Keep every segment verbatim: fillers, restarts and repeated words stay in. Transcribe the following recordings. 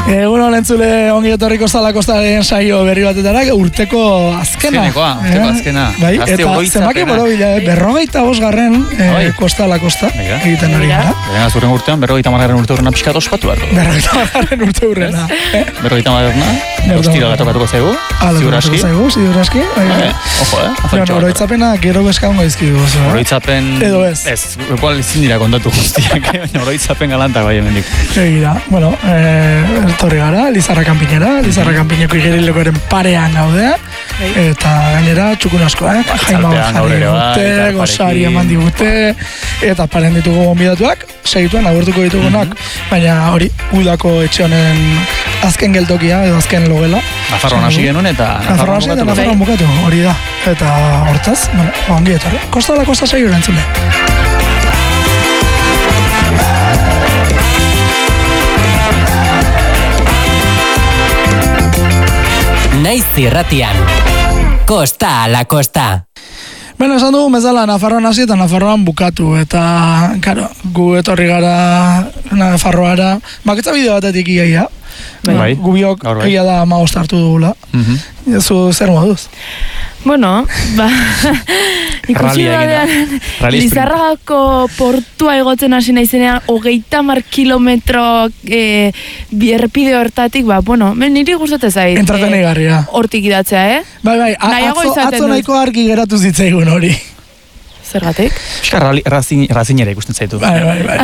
Egun honen zule ongi etorriko Zala Kostaren saio berri batetara, urteko azkena. Azkenekoa, urteko azkena. Bai, eta zenbaki borobila, berrogeita bosgarren eh, Kosta la Kosta egiten ari gara. Berena zurren urtean, berrogeita margarren urte hurrena pixka ospatu behar. Berrogeita margarren urte hurrena. Berrogeita margarrena, ostira gatokatuko zaigu, ziuraski. Zaigu, ziuraski. Ojo, eh? Oroitzapena gero bezka hongo izkidu. Oroitzapen... Edo ez. Ez, igual izin dira kontatu guztiak, oroitzapen galantak bai hemendik. Egira, bueno, etorri gara, Lizarra kanpinera, Lizarra kanpineko igerilekoaren parean gaude, eta gainera txukun asko, eh? Jaima jarri dute, gozari eman digute, eta paren ditugu gonbidatuak, segituen agurtuko ditugunak, baina hori, udako etxe honen azken geltokia, edo azken logela. Nafarroan hasi genuen eta Nafarroan hasi eta Nafarroan bukatu, hori da. Eta hortaz, bueno, ongi etorri. Kosta la Kosta saio erantzule. Naiz irratian, Kosta la Kosta. Bueno, esan dugu bezala Nafarroan hasi eta Nafarroan bukatu, eta, karo, gu etorri gara Nafarroara, baketza bideo batetik iaia, bai. Gubiok egia da amagost hartu dugula. Zu zer moduz? Bueno, ba, ikusi badean, Lizarragako portua egotzen hasi naizenean, hogeita mar kilometro e, bierpide hortatik, ba, bueno, niri gustatzen zait. Entretenigarria. Hortik idatzea, eh? Bai, bai, atzo, atzo nahiko argi geratu zitzaigun hori. Zergatik? Piska razinera ikusten zaitu. Bai, bai, bai.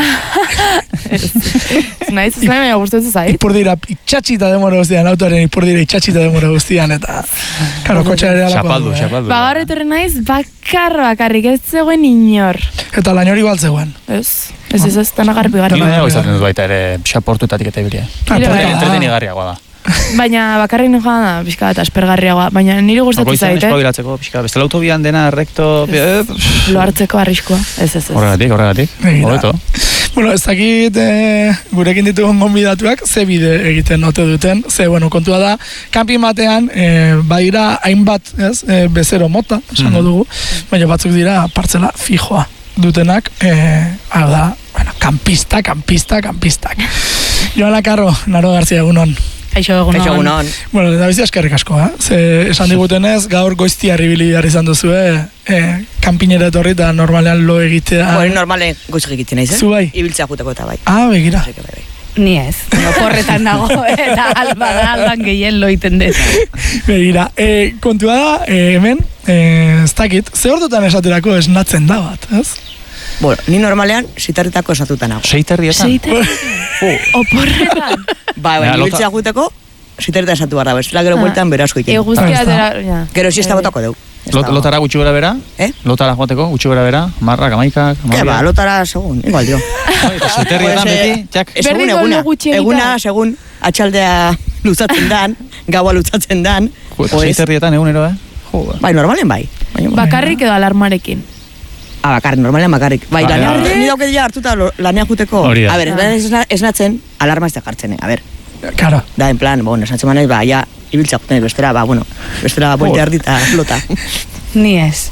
Naiz, ez nahi baina gustatzen zait. Ipurdira itxatxita demora guztian, autoaren ipurdira itxatxita demora guztian, eta karo, kotxarea alako. Xapaldu, xapaldu. Bagarretorren naiz, bakar bakarrik, ez zegoen inor. Eta lainori baltzegoen. Ez, ez ez ez, dana garbi garbi. Nire nago izaten dut baita ere, piska portuetatik eta ibiria. Entretenigarriagoa da. Baina bakarrik nioa da, pixka bat aspergarriagoa, baina nire gustatzen zait, eh? Espabilatzeko, pixka, bestela autobian dena, recto... Lo hartzeko arriskoa, ez ez ez. Horregatik, horregatik, hobeto. Bueno, ez dakit eh, gurekin ditugun gonbidatuak ze bide egiten ote duten, ze, bueno, kontua da, kanpin batean, eh, badira hainbat, ez, eh, bezero mota, esango dugu, baina batzuk dira partzela fijoa dutenak, eh, hau da, bueno, kampista, kampista, kampistak. Joana Karro, Naro Garzia, egunon. Aixo egunon. Aixo egunon. Bueno, da bizi eskerrik asko, eh? Ze esan digutenez, gaur goizti arribili behar izan duzue, eh, kanpinera etorri eta normalean lo egitea. Bueno, normalen goizak egiten naiz, eh? Zu bai? Ibiltzea juteko eta bai. Ah, begira. Ni ez, oporretan nago, eta alba da, alban gehien loiten dut. Begira, eh, kontua da, eh, hemen, eh, ez dakit, ze ordutan esaterako esnatzen da bat, ez? Bueno, ni normalean sitarritako esatuta nago. Seiterrietan? Seiterrietan? Oporretan? Bai, bai, ibiltzea juteko, sitarrita esatu gara, bestela gero bueltan bera asko iten. Eguzkia dira, gero siesta botako deu. Lotara gutxi bera bera? Eh? Lotara joateko, gutxi bera bera? Marrak, amaikak? Ke ba, lotara segun, igual dio. Seiterrietan beti, txak? Segun eguna, eguna, segun atxaldea luzatzen dan, gaua luzatzen dan. Seiterrietan egunero, eh? Bai, normalen bai. Bakarrik edo alarmarekin? Ah, bakarrik, normalean bakarrik. Bai, lanean, ni dauket ja hartuta lanean juteko. A ber, esnatzen, alarma ez da jartzen, a ber. Claro. Da, en plan, bueno, esnatzen manez, ba, ja, ibiltzea juten, bestera, ba, bueno, bestera bolte ardita, flota. Ni ez.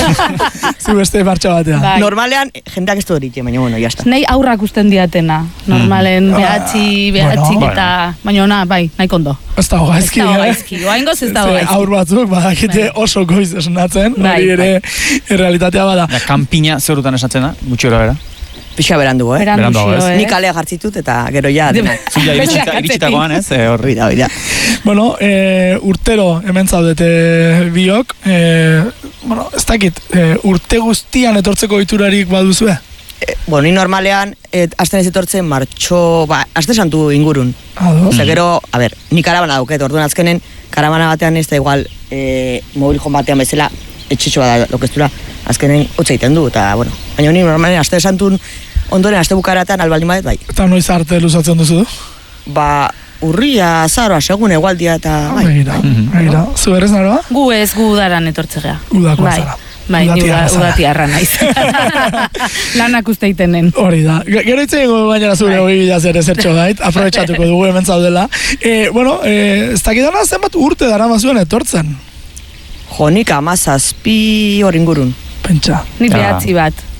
Zu beste martxa batean. Bai. Normalean, jendeak ez du horik, baina, bueno, jazta. Nei aurrak usten diatena. Normalen, mm. behatzi, behatzik bueno, eta... Baina, ona, bai, nahi kondo. Ez dago gaizki. Ez dago gaizki, oaingoz ez dago gaizki. Aur batzuk, badakite oso goiz esnatzen, hori ere errealitatea bada. Kanpina zeurutan esnatzen da, gutxi hori bera? Pixa berandu, eh? Berandu xio, eh? Nik kalea jartzitut eta gero ja... Zuia iritsitakoan, ez? Horri da, horri da. Bueno, eh, urtero hemen zaudete biok, eh, bueno, ez dakit, eh, urte guztian etortzeko iturarik baduzue? Eh, bueno, ni normalean, et, azten ez etortzen martxo, ba, azte santu ingurun. Ado. Ose, gero, a ber, ni karabana dauket, orduan azkenen, karabana batean ez da igual, eh, mobil jon batean bezala, etxetxo bada lokeztura, azkenen hotza egiten du, eta, bueno, baina ni normalean, azte santun, ondoren, azte bukaratan, albaldin badet, bai. Eta noiz arte luzatzen duzu du? Ba, urria, azaroa, segun egualdia, eta, bai. Begira, begira. Zu berez naroa? Gu ez, gu udaran etortzea. Udako zara. Bai, ni udatiarra naiz. Lanak uste itenen. Hori da. Gero itzen baina zure hori bila zer ezertxo gait, aprobetsatuko dugu hemen zaudela. Eh, bueno, eh, ez dakidana zenbat urte dara mazuen etortzen? Jonik amazazpi hor ingurun. Pentsa. Ni behatzi bat.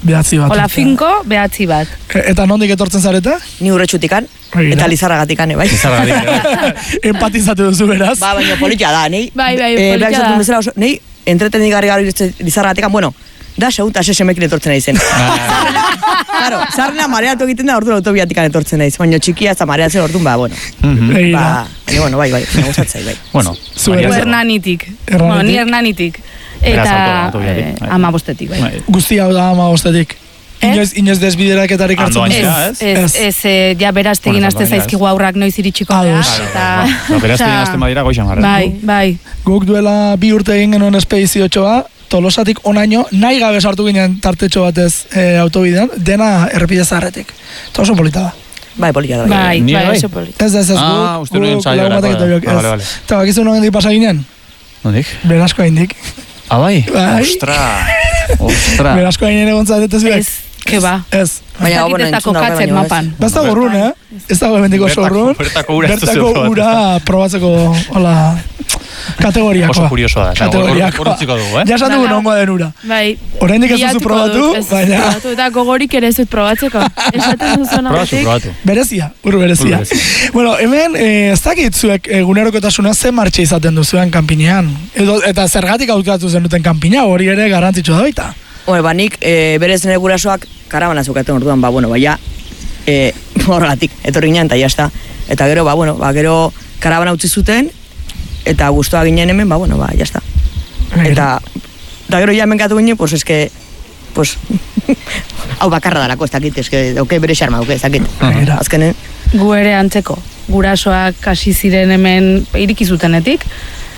Behatzi bat. Hola, finko, behatzi bat. Eta nondik etortzen zarete? Ni urretxutikan, eta Lizarragatik, bai. Lizarragatik. Empatizatu duzu beraz. Ba, baina politia da, nei. Bai, bai, politia da. Nei, entretenik garri garri Lizarragatik, bueno, da, segun, eta sesemekin etortzen nahi zen. Claro, zarrena mareatu egiten da, orduan autobiatikan etortzen naiz, baina txikia ez da mareatzen orduan, ba, bueno. Ba, bueno, bai, bai, nagusatzai, bai. Bueno, Hernanitik. Bueno, ni Hernanitik. Eta ama bostetik, bai. Guzti hau da ama bostetik. Inoiz, inoiz desbideraketarik hartzen duzu. Ez, ez, ez, ja beraztegin azte zaizkigu aurrak noiz iritsiko da. Beraztegin azte madira goixan garren. Bai, bai. Guk duela bi urte egin genuen espediziotxoa, Tolosatik onaino, nahi gabe sartu ginen tartetxo batez e, autobidean, dena errepide zaharretik. Eta oso polita da. Bai, polita da. Bai, bai, oso polita. Ez, ez, ez, ah, guk, guk, lagumatek eta biok, ez. Eta bakizu nogendik pasa ginen? Nondik? Berasko haindik. Ah, bai? Ostra, ostra. Berasko hainen egon zaretez biak? Ez, ke ba. Ez. Baina, bueno, entzun dago baino, mapan. Ba, ez dago urrun, eh? Ez dago ebendiko oso urrun. Bertako ura ez duzu. Bertako ura probatzeko, hola, kategoriakoa. Oso kuriosoa da. Kategoriakoa. Horretziko dugu, eh? Ja esan dugu nongoa den ura. Bai. Oraindik ez duzu probatu, baina... Probatu, eta gogorik ere ez dut probatzeko. Esaten duzuena batik. Probatu, probatu. Berezia, uru berezia. Bueno, hemen, ez dakit zuek egunerokotasuna zen martxe izaten duzuen kanpinean. Eta zergatik hautatu zen duten kanpina, hori ere garrantzitsua da baita. Bueno, ba, nik e, berez nire gurasoak karabana zukaten orduan, ba, bueno, baina e, horregatik, etorri ginen, eta jazta. Eta gero, ba, bueno, ba, gero karabana utzi zuten, eta guztua ginen hemen, ba, bueno, ba, jazta. Eta, eta gero ja hemen gatu ginen, pues, eske, pues, hau bakarra darako, ez dakit, eske, dauke bere xarma, dauke, ez dakit. Azkenen. Gu ere antzeko, gurasoak hasi ziren hemen irikizutenetik.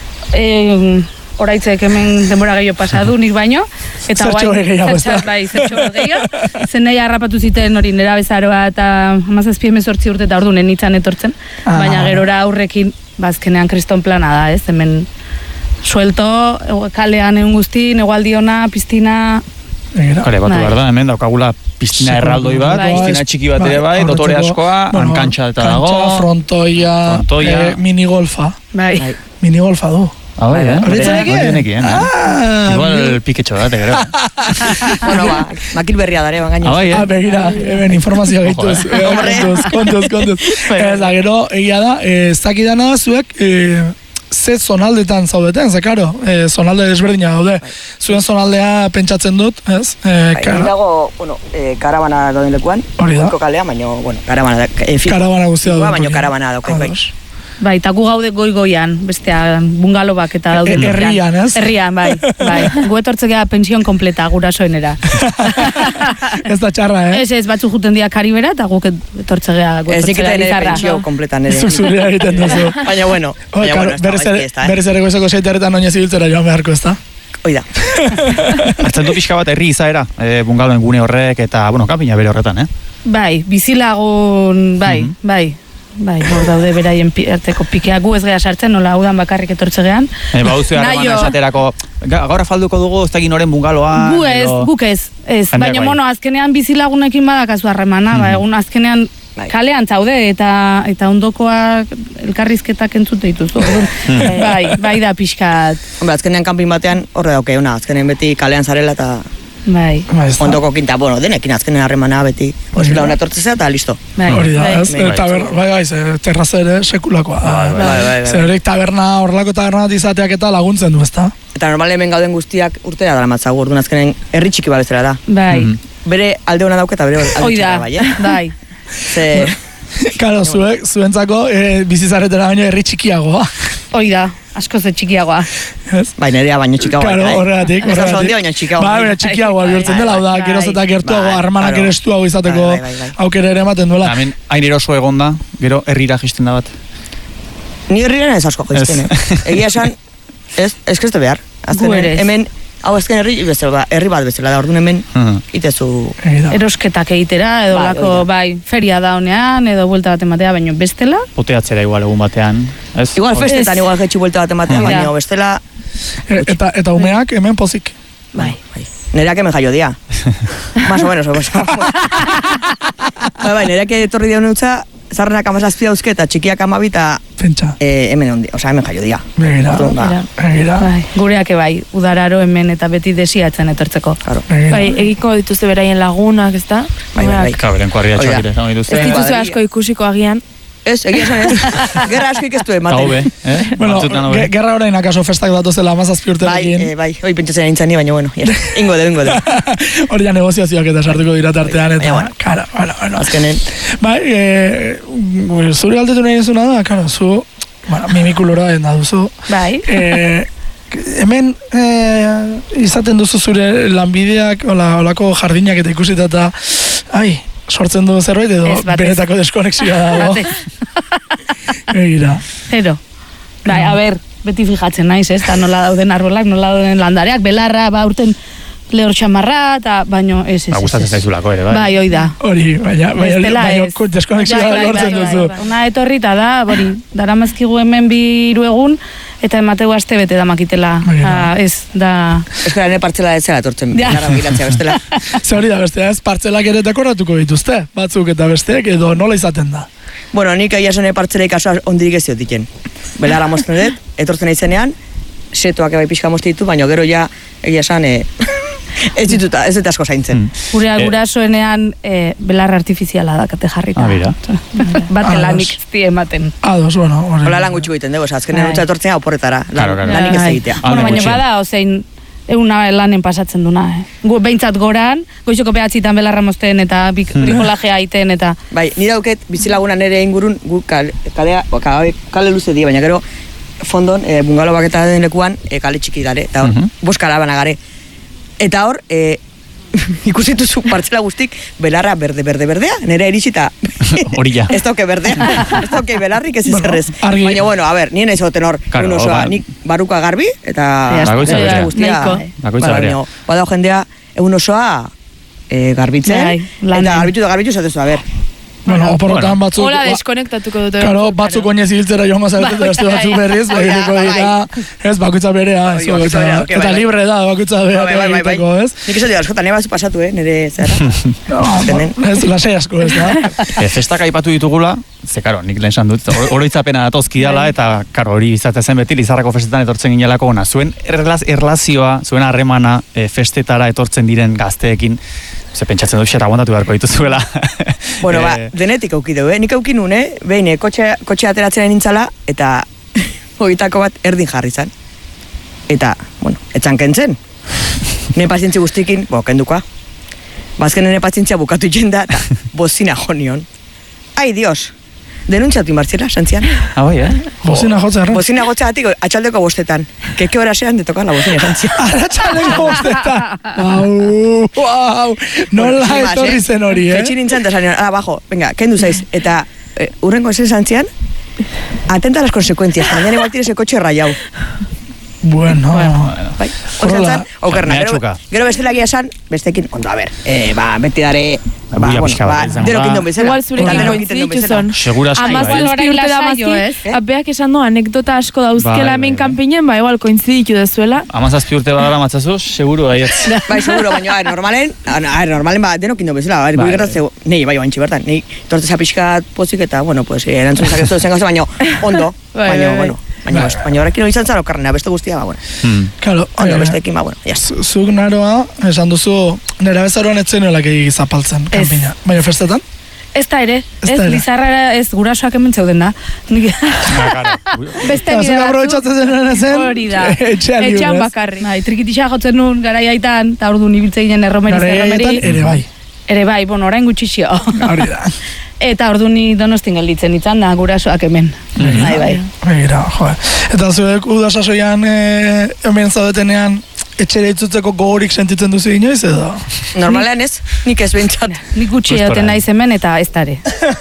E, Horaitzek hemen denbora gehiago pasadu, nik baino. Zertxo gehiago, ez da? Bai, zertxo gehiago. Zen nahi harrapatu ziten hori nera bezaroa eta hamazazpi hemezortzi urte eta orduan nintzen etortzen. Ah. Baina gerora aurrekin, bazkenean kriston plana da, ez? Hemen suelto, kalean egun guzti, negualdiona, piztina... Kale, batu behar da, hemen daukagula piztina erraldoi bat, piztina txiki bat ere bai, dotore askoa, hankantxa eta dago. Kantxa, frontoia, minigolfa. Bai. Minigolfa du. Ah, bai, eh? Horretzen ekien? Ah, igual piketxo da, te gero. Bueno, ba, makil berria dare, ban gainez. Ah, bai, eh? Ah, begira, hemen informazioa gaituz. Kontuz, kontuz, kontuz. Ez da, gero, egia da, ez dakidana zuek, ze zonaldetan zaudeten, ze, karo, zonalde desberdina daude. Zuen zonaldea pentsatzen dut, ez? Hain dago, bueno, karabana dauden lekuan. Hori da. Kalea, baina, bueno, karabana da. Karabana guztia dauden. Baina karabana daukait, bai. Bai, taku gaude goi-goian, bestea, bungalobak eta daude. Herrian, ez? Herrian, bai, bai. Gu etortzea pension kompleta gurasoenera. Ez da txarra, eh? Ez, ez, batzu juten dia karibera, eta guk etortzea gu etortzea izarra. Ez diketa pension kompleta nere. Zuzuria egiten duzu. Baina, bueno, baina, bueno, ez da, berez ere goizeko seiteretan oinez ibiltzera joan beharko, ez da? Hoi da. Hartzen du pixka bat herri izaera, bungaloen gune horrek, eta, bueno, kapina bere horretan, eh? Bai, bizilagun, bai, bai. Bai, hor daude beraien arteko pikea, gu ez geha sartzen, nola hau dan bakarrik etortze gehan. E, ba, uzu harremana esaterako, gaur afalduko dugu, ez tegin oren bungaloa. Gu ez, guk ez, ez. Baina, mono, azkenean bizilagunekin badakazu harremana, mm -hmm. ba, egun azkenean kalean zaude, eta eta ondokoak elkarrizketak entzute dituzu. Bai, bai da pixkat. Hombre, azkenean kanpin batean horre dauke, una, azkenean beti kalean zarela eta... Bai. Ondoko kinta, bueno, denekin azkenen harremana beti. Ospila hona etortzea eta listo. Hori da, ez? Bai, bai, terraza ere sekulakoa. Zer horrek taberna, horrelako taberna bat izateak eta laguntzen du, ezta? Eta normal hemen gauden guztiak urtera dara matzagu, orduan azkenen herri txiki bat bezala da. Bai. Bere alde hona dauke eta bere alde txiki bai, eh? Bai. Ze... Karo, zuentzako bizizaretera baino herri txikiagoa. Hoi da, asko ze txikiagoa. Bai, nerea baino txikiagoa. Karo, horregatik. Ez oso ondia baino txikiagoa. Ba, baina txikiagoa bihurtzen dela, da, geroz eta gertuago, harremanak ere estuago izateko aukera ere ematen duela. Hemen, hain eroso egon da, gero herrira jisten da bat. Ni herriren ez asko jisten, eh? Egia esan, ez, ez kreste behar. Hemen, hau ezken herri, herri bat bezala da, orduan hemen itezu... Erosketak egitera, edo lako, bai, feria da honean, edo buelta bat ematea, baino bestela. Poteatzera igual egun batean, ez? Igual festetan, igual jetxi buelta bat ematea, baino bestela... Eta umeak hemen pozik. Bai, bai. Nereak hemen jaio dia. Más o menos, más o menos. Bai, bai, nereak etorri dion utza, zarrenak amazazpi dauzke eta txikiak amabi eta pentsa. Eh, hemen ondi, oza, hemen jaio dia. Begira, begira. Bai, gureak bai, udararo hemen eta beti desiatzen etortzeko. Claro. Bai, egiko dituzte beraien lagunak, ez da? Bai, bai, bai. Kaberen kuarria txokire, zango dituzte. Ez dituzu asko ikusiko agian. Ez, egia esan ez. Gerra asko ikestu ematen. Gaube, eh? Bueno, ge- gerra orain akaso festak datozela amazazpi urterekin. Bai, eh, bai, hoi pentsatzen nintzen ni, baina bueno, ja. Ingo de, ingo de. Hori ja negociazioak eta sartuko dira tartean, eta, Baina, bueno. kara, bueno, bueno. Azkenen. Bai, e, zure galdetu nahi duzuna da, karo, zu, bueno, mimikulora den da duzu. Bai. E, hemen e, izaten duzu zure lanbideak, ola, olako jardinak eta ikusita eta, ai, sortzen du zerbait edo Ez, batez. benetako deskonexioa dago. Egira. Zero. Bai, a ber, beti fijatzen naiz, ez? Ta nola dauden arbolak, nola dauden landareak, belarra, ba, urten lehor txamarra, eta baino, ez, ez, Ba, ez. gustatzen zaizulako ere, bai. Bai, hoi da. Hori, baina, baina, Bestela baina ez. deskonexioa Bai, bai, lortzen bai, duzu. bai. Una etorrita da, hori, daramazkigu hemen bi hiru egun, eta emateu aste bete damakitela. Bai, Ah, ez, da... Eskara nire partzela ez zela etortzen, Ja. gara begiratzea bestela. Ze hori da bestea, ez partzelak ere dekoratuko dituzte, batzuk eta besteak, edo nola izaten da. Bueno, nik aia zone partzela ikasoa ondirik ez diotiken. Belara mozten dut, etortzen aizenean, setoak ebai pixka mozte ditu, baina gero ja, egia esan, e, ez dituta, ez dut asko zaintzen. Gure Eh. gurasoenean e, belarra artifiziala dakate jarrita. Ah, bira. Bate Ados. lanik ez die ematen. Ados, bueno, hori. Hola lan gutxi egiten dugu, azkenen Bai. utza etortzen oporretara, lan, Claro, claro. lanik ez Bai. egitea. Bueno, Alde baina gutxi. bada, ozein, euna lanen pasatzen duna, eh? Gu, behintzat goran, goizoko behatzitan belarra mozten eta bik, brikolajea iten eta... Bai, ni dauket bizilaguna nere ingurun gu kale, kalea, kale, kale luze die, baina gero fondon, e, bungalow baketa den lekuan, e, kale txiki dare, eta hor, Mhm. bost karabana gare. Eta hor, e, ikusituzu partzela guztik, belarra berde, berde, berdea, nire iritsita. Hori ja. Ez dauke berdea, ez dauke belarrik ez Bueno, izerrez. argi- Baina, bueno, a ber, nien ez oten hor, Claro, un osoa, ba- nik baruka garbi, eta... Ja, Bakoitza eta berea. guztia, Nahiko. Bakoitza Ba, berea. baina, badao jendea, egun osoa e, garbitzen, Bai, lanen. eta garbitu da garbitu esatezu, a ber. Bueno, oporrotan Bueno. batzuk... Hola ba- deskonektatuko dute. Claro, batzuk oinez hiltzera joango zaretu Bai, beste batzuk bai. berriz, Bai, begiriko bai, dira, ez, bakoitza berea, ez, Bai, bakoitza eta, berea, ok, eta bai, bai. libre da, bakoitza berea Bai, bai, bai, bai. egiteko, ez? Nik esatik askotan, nire batzu pasatu, eh, nire zera. No, Azkenen. ez, lasai asko, ez da? E, festak aipatu ditugula, ze karo, nik lehen esan dut, or- oroitzapena datozki dala, eta karo, hori izatea zen beti, Lizarrako festetan etortzen ginelako ona. Zuen erlaz, erlazioa, zuen harremana e, festetara etortzen diren gazteekin, ze pentsatzen dut, xera aguantatu beharko dituzuela. Bueno, ba, Eh, denetik auki dugu, eh? Nik auki nun, eh? Behin, eh, kotxe, kotxe ateratzen nintzala, eta horietako bat erdin jarri zan. Eta, bueno, etxan kentzen. Ne pazientzi guztikin, bo, kendukoa. Bazken nire pazientzia bukatu iten da, eta bozina jonion. Ai, dios, denuntziatu inbartzela, santzian. Ah, bai, eh? Bozina jotzen erran. Bozina gotxagatik atxaldeko bostetan. Keke horasean de tocar la bozina, santzian. Arratxaleko bostetan. Au, au, nola Sin más, etorri zen hori, eh? Jetxin nintzen eta zanion, ah, bajo, venga, kendu zaiz. Eta eh, urrengo esen santzian, atenta a las consecuencias, mañana igual tienes el coche rayado. Bueno, Bai, Horrela. osan zan, okerna, Mea gero, txuka. gero bestelagia esan, bestekin, ondo, a ber, eh, ba, beti dare, Ba, ba, buia bueno, pixka ba, bat izango deno da. kindon bezala. Igual zurekin Eta deno koinzitu kindon bezala. zon. Seguraski, bai. Amazazpi Orain urte lasaio, damazki, ez? Eh? apeak esan du anekdota asko dauzkela Bai, hemen bai, bai. kanpinen, ba, igual koinziditu dezuela. Amazazpi urte badara matzazu, seguru baietz. Bai, seguro, baina, a ver, normalen, a ver, normalen, ba, deno kindon bezala, a ver, Bai, guri gertatzeu, nei, bai, baintxi bertan, nei, torteza pixkat pozik eta, bueno, pues, eh, erantzun zakezu zen gauza, baina, ondo, Bai, baina, bai, bai. bueno, baina, best- baina horrekin hori izan zara okarrena, beste guztia, ba, bueno, Hmm. claro, ondo, eh, besteekin, ba, bueno, ya. zu- zuk naroa, esan duzu, nera bezaroan etzen nolak egin zapaltzen, kanpina. Baina festetan? Ez da ere, Ez ez, da ere. Lizarra ez gurasoak hemen zeuden da. Nik- Ah, claro. Beste Eta bide zuk batzuk- aprobetxatzen zen zen, Hori da. etxean libre, Etxean ez? bakarri. Bai, trikitixa jotzen nun garaiaitan, eta ordu nibiltze ginen erromeri Garaietan zerromeri. ere bai, Ere bai, bueno, orain gutxixio. hori da. Eta ordu ni donostin gelditzen itzan da gurasoak hemen. Bai, bai. Begira, jo. Eta zuek udasasoian e, hemen zaudetenean etxera itzutzeko gogorik sentitzen duzu inoiz edo? Normalean ez, nik ez behintzat. Nik gutxi Gustora. edoten naiz hemen eta ez dare.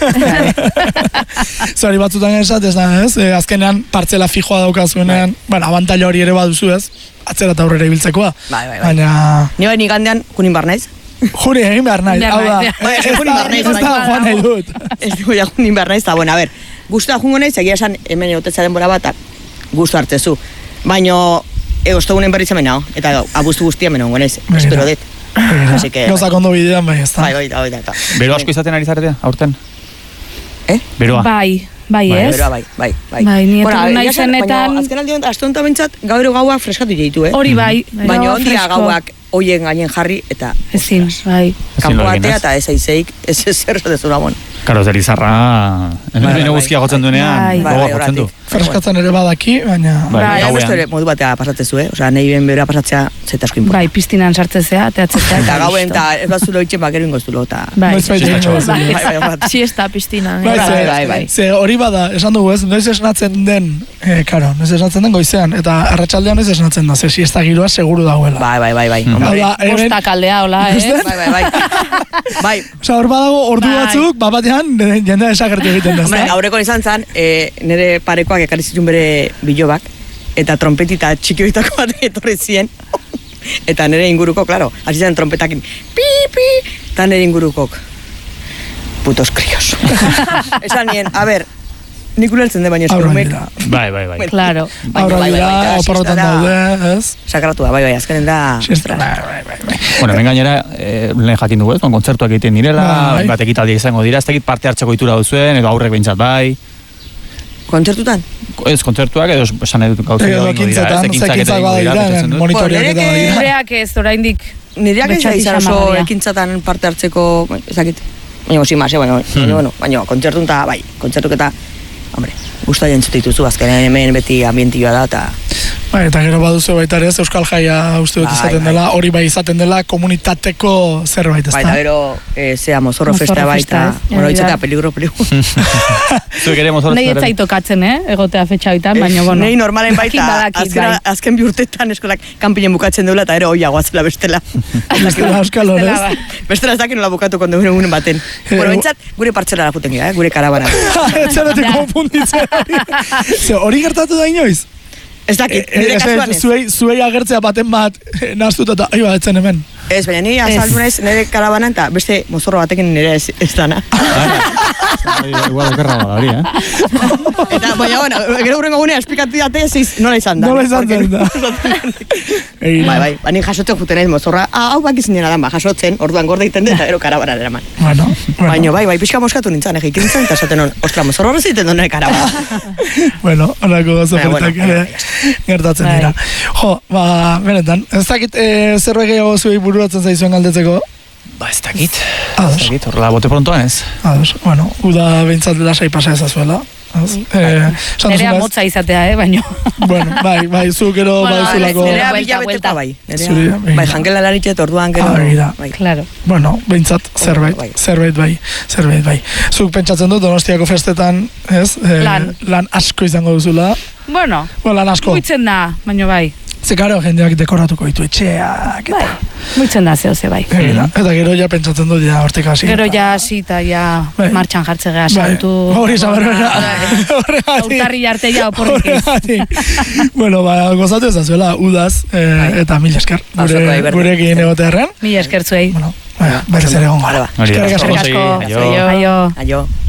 Zori batzutan esatez da, ez? E, azkenean partzela fijoa daukazuenean, bueno, abantaila hori ere baduzu, ez? Atzera eta aurrera ibiltzekoa. Bai, bai, bai. Baina, Ni bai nigandean, kunin bar naiz. juri egin behar nahi, Behar hau da. nahi, bai. Ez Juri da, behar nahi, ez da, bai. joan nahi dut. Ez dugu ja kunin bar naiz, eta, bueno, a ber, guztua jungo naiz, egia esan hemen egotetza denbora bat, eta guztu hartzezu. Baina, e, ostegunen berriz hemen hau, eta abuztu guztia hemen hongo naiz, Begira. espero dut. Así que, Gauzak ondo bidean, bai, ez da. bai, bai, bai, bai, bai. Bero asko izaten ari zarete, aurten? Eh? Beroa. Bai, bai, ez? Beroa, bai, bai, bai. Bai, ni Bueno, etorri egia nahi esan, zenetan... baina azken aldi honetan, aste honetan bentsat, gaur gauak freskatu jeitu, eh? Hori bai. Baina gaua ondia fresko. gauak hoien gainen jarri, eta... Ezin, bai. Kanpo lo egin, atea ez? eta ez aizeik, ez ez zer zatezura, bueno. Karo, zer izarra, bai, ene bai. guzkia gotzen duenean, Bai. Bai, gogoa bai, gotzen du. horregatik. Freskatzen ere badaki, baina... Bai, Bai, Eta gauean. beste ere modu batea pasatzezu, eh? Osea, nahi ben bera pasatzea zeta asko inporta. Bai, piztinan sartzezea, teatzetea. Eta gauen, eta ez bazulo itxen bakero ingoztulo, eta... Bai, Noiz baita Siesta ingo txoa. bezala. Bai, bai, bai. siesta piztinan. Bai, eh. ze, bai, bai. ze hori bada, esan dugu ez, noiz esnatzen den, eh, karo, noiz esnatzen den goizean, eta arratsaldean noiz esnatzen da, ze siesta giroa seguru dagoela. Bai, bai, bai, bai. Mm. Hau Hombre. da, hemen, Bostak aldea, hola, eh? Bai, bai, bai. Bai, osea, hor badago ordu Bai. batzuk, bat batean, eh, jendea desagertu egiten da, hombre, ezta? aurreko izan zen, e, nire parekoak ekarri zituen bere bilobak, eta trompetita txikioitako bat etorri ziren, eta nire inguruko, claro, hasi zen trompetakin, pi, pi, eta nire ingurukok, putos krios. Esan nien, a ber, nik ulertzen de baina Aurra eskurumek, dira. Bai, bai, bai. Claro. Baina, Aurra bai, bai, dira, bai, eta oporretan siesta da- daude, ez? sakratu da, bai, bai, azkenen da... Siesta, bai, bai, bai, bai. Bueno, hemen gainera, eh, lehen jakin dugu ez, bon, kontzertuak egiten direla, Bai. bat ekitaldi izango dira, ez dakit parte hartzeko itura duzuen, edo aurrek behintzat bai, Kontzertutan? ez kontzertuak, edo esan edut gauza Edo egingo dira, ez, ekintzetan, ekintzak eta zekintzak egingo dira, badira, betetzen dut. monitoreak eta Bueno, nire badira. Gureak ez, oraindik. Nireak ez Betxati izan oso xamagarria. ekintzatan parte hartzeko, ez dakit, baina sin más, eh, baina, baina, bueno, baina kontzertun eta, bai, kontzertuk eta, hombre, gusta jentzute dituzu, azkenen hemen beti ambientioa da, eta... Bai, eta gero baduzu baita ere, ez, Euskal Jaia uste dut Bai, izaten bai. dela, hori bai izaten dela komunitateko zerbait, ez Bai, da? eta gero, eh, zea, mozorro Mozorro festa bai, festa, eta, ez? bueno, Hori da. itzatea peligro, peligro. Zuek ere mozorro Nei ez zait tokatzen, eh? Egotea fetxa hoitan, baina, bueno. Nei normalen jakin baita, badakit, azken, bai. azken bi urtetan eskolak kanpinen bukatzen duela, eta ero oia guatzela bestela. Bestela Euskal Bestela, Horez. bai. Bestela ez dakit nola bukatuko dugun egunen baten. Bueno, bentsat, gure partzelara juten gira, eh? Gure karabana. Etxarete konfunditzen hori. Ze, hori gertatu da inoiz? Ez dakit, E, nire e, kasuan ez. zuei, zuei agertzea baten bat eh, nahaztuta eta, aio, etzen hemen. Ez, baina ni azaldu naiz nire karabanan eta beste mozorro batekin nire ez, ez dana. Igual okerra bada hori, eh? Eta, baina, bueno, gero hurrengo gunea esplikatu date zeiz nola izan da. Nola izan Porque- zen da. Egia. Bai, bai, baina jasotzen juten naiz mozorra, ah, hau baki zinena dan, ba, jasotzen, orduan gorde egiten dut, eta gero karabanan eraman. Bueno, bueno. Baina, bai, bai, pixka moskatu nintzen, egin nintzen, eta esaten hon, ostra, mozorro horrez egiten duen karabana. Bueno, horako gozo Baina, bueno, fretak ere baina, gertatzen Bai. dira. Jo, ba, benetan, ez dakit e, zerbait gehiago zuei bururatzen zaizuen galdetzeko? Ba, ez dakit. Ados. Ez dakit, horrela bote prontoan ez. Ados, bueno, uda behintzat lasai pasa ezazuela. Ez? Eh, esan Nerea duzunez, motza izatea, eh? Baino. Bueno, bai, bai, zu gero Bueno, baduzulako... bai, Nerea Buelta, bila buelta. beteta bai. Nerea- Zuria, bai. Bai, jangela laritxet orduan gero. Ah, bai da. Bai. Claro. Bueno, behintzat, zerbait, Bai. zerbait bai, zerbait bai. Zuk pentsatzen dut, Donostiako festetan, ez? Eh, Lan. Lan asko izango duzula. Bueno, Bueno, lan asko. muitzen da, baino bai. Ze karo, jendeak dekoratuko ditu etxeak, eta... Bai, muitzen da zeo ze bai. Egia, eta gero ja pentsatzen dut, ja, hortik hasi. Gero ja hasi eta ja Bai. martxan jartze gea Bai, santu. hori esan berbera. Bai. Urtarri arte ja oporrekin. Horregatik. Bueno, ba, gozatu ezazuela, udaz, eh, eta mil esker. Asko, Gure, bai, berdin. gurekin egotearren. Mila eskertzuei. Bueno, ba, berez ere gongo. Vale, ba. Hori da, Eskerrik asko. oso ondo segi. Aio. Aio.